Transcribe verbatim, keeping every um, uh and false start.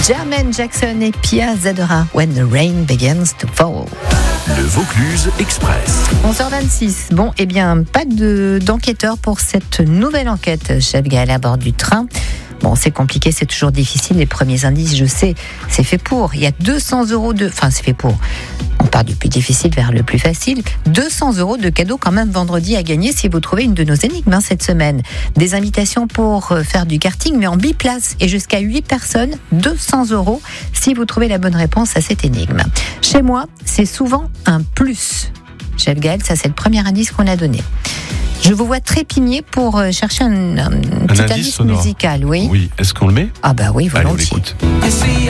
Jermaine Jackson et Pia Zadora, When the Rain Begins to Fall. Le Vaucluse Express. onze heures vingt-six. Bon, eh bien, pas de, d'enquêteur pour cette nouvelle enquête, chef Gaël, à bord du train. Bon, c'est compliqué, c'est toujours difficile. Les premiers indices, je sais, c'est fait pour. Il y a deux cents euros de... Enfin, c'est fait pour. On part du plus difficile vers le plus facile. deux cents euros de cadeaux quand même vendredi à gagner si vous trouvez une de nos énigmes hein, cette semaine. Des invitations pour faire du karting, mais en biplace et jusqu'à huit personnes, deux cents euros si vous trouvez la bonne réponse à cette énigme. Chez moi, c'est souvent un plus. Chef Gaël, ça c'est le premier indice qu'on a donné. Je vous vois trépigner pour chercher un, un, un petit indice indice sonore. musical, oui. Oui, est-ce qu'on le met ? Ah bah oui, Allez, on volontiers. l'écoute.